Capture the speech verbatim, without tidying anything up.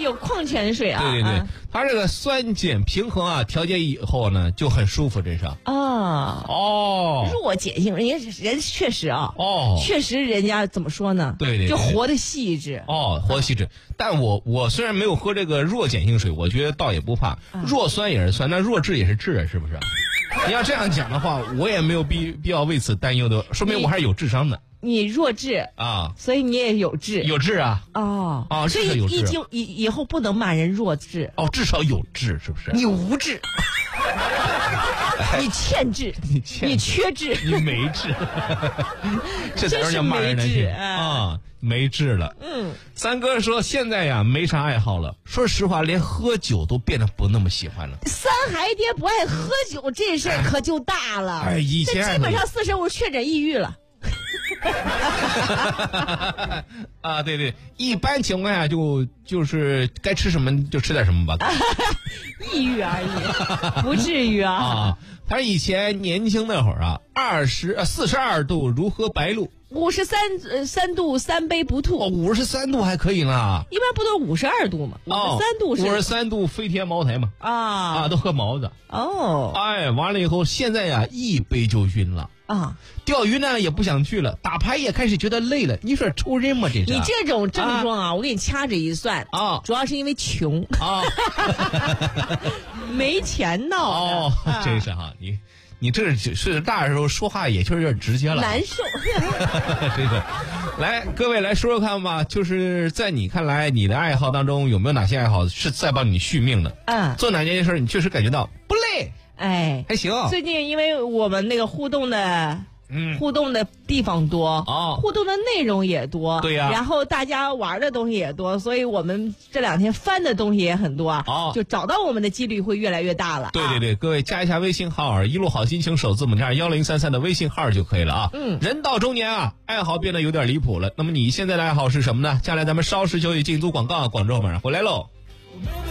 有矿泉水啊。 对对对， 啊、 它这个酸碱平衡啊，调节以后呢就很舒服，真是。 啊哦， 弱碱性，人家人确实啊， 哦， 确实人家怎么说呢？ 对对对， 就活得细致。 哦，活得细致。但我我虽然没有喝这个弱碱性水，我觉得倒也不怕。 啊、 弱酸也是酸，那弱质也是质啊，是不是？你要这样讲的话，我也没有必必要为此担忧的，说明我还是有智商的。 你弱智啊， 所以你也有智， 有智啊！ 哦哦， 所以有智已经以以后不能骂人弱智哦，至少有智，是不是？ 你无智，你欠智， 你欠， 你缺智， 你没智，这才是叫骂人的事啊，没智了。 嗯， 三哥说现在呀没啥爱好了，说实话，连喝酒都变得不那么喜欢了。 三孩爹不爱喝酒这事儿可就大了。 哎，以前基本上四十五确诊抑郁了。 啊，对对，一般情况下就就是该吃什么就吃点什么吧， 抑郁而已，不至于啊。 啊，他以前年轻那会儿啊，二十呃四十二度如喝白露， 五十三呃三度三杯不吐， 哦，五十三度还可以呢， 一般不都五十二度吗？五十三度是五十三度飞天茅台嘛， 啊啊，都喝毛子哦， 哎，完了以后，现在呀一杯就晕了。 啊， 钓鱼呢也不想去了，打牌也开始觉得累了。你说抽人吗？这是你这种症状啊，啊我给你掐指一算啊， 主要是因为穷啊， 没钱闹哦， 啊、 真是哈，你你这是大的时候说话也确实有点直接了， 难受。 这个，来各位来说说看吧，就是在你看来，你的爱好当中有没有哪些爱好是在帮你续命的？ 嗯， 做哪件事你确实感觉到不累。 哎， 还行。 最近因为我们那个互动的， 嗯， 互动的地方多， 哦， 互动的内容也多， 对呀、啊。 然后大家玩的东西也多，所以我们这两天翻的东西也很多啊。 哦， 就找到我们的几率会越来越大了。 对对对，啊、各位加一下微信号，一路好心情首字母加幺零三三的微信号就可以了啊。 嗯， 人到中年啊，爱好变得有点离谱了。那么你现在的爱好是什么呢？接下来咱们稍事休息，进组广告，广州马上回来喽。